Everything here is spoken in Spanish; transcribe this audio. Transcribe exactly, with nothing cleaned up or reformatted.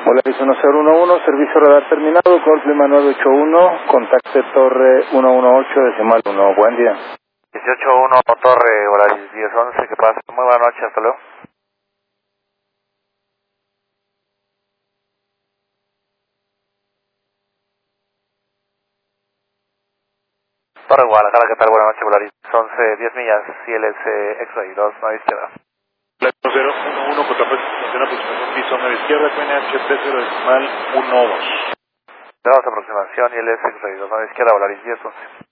Volaris uno cero uno uno, servicio radar terminado, Golf Lima nueve ocho uno, contacte Torre uno uno ocho, decimal uno, buen día. dieciocho uno, Torre, Volaris diez once, ¿qué pasa? Muy buena noche, hasta luego. Torre Guadalajara, ¿qué tal? Buenas noches, Volaris once, diez millas, C L S X-Ray dos, nueve izquierda. cero uno uno, contrapuesto, estación aproximación piso nueve izquierda, Q N H P cero decimal uno dos. Tenemos aproximación I L S X-Ray dos, nueve izquierda, Volaris diez once.